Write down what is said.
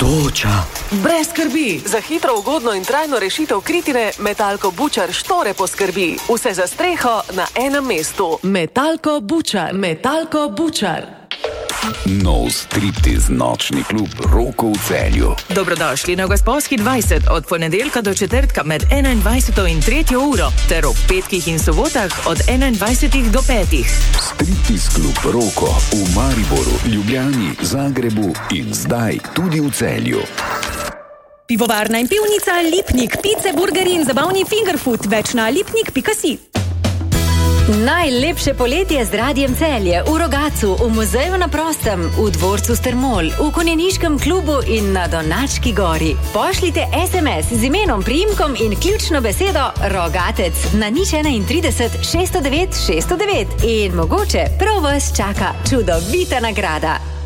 toča. Brez skrbi, za hitro, ugodno in trajno rešitev kritine Metalko Bučar štore poskrbi. Vse za streho na enem mestu. Metalko Bučar. Nov striptiz nočni klub Roko v Celju. Dobrodošli na Gosposki 20 od ponedeljka do četrtka med 21. in 3. uro ter ob petkih in sobotah od 21. do 5. Striptiz klub Roko v Mariboru, Ljubljani, Zagrebu in zdaj tudi v Celju. Pivovarna in pivnica Lipnik, pice, burgeri in zabavni fingerfood, več na lipnik.si. Najlepše poletje z Radiem Celje, v Rogacu, v muzeju na prostem, v dvorcu Strmol, v konjeniškem klubu in na Donački gori. Pošljite SMS z imenom, priimkom in ključno besedo Rogatec na 031 609 609 in mogoče prav vas čaka čudovita nagrada.